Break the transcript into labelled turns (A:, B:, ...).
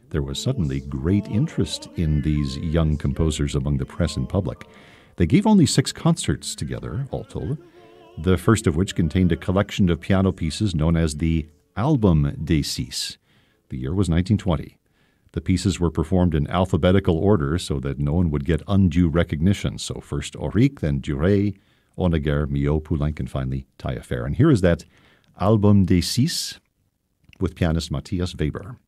A: there was suddenly great interest in these young composers among the press and public. They gave only 6 concerts together, all told, the first of which contained a collection of piano pieces known as the Album des Six. The year was 1920. The pieces were performed in alphabetical order so that no one would get undue recognition. So first Auric, then Duret, Honegger, Milhaud, Poulenc, and finally Taillefer. And here is that Album des Six with pianist Matthias Weber.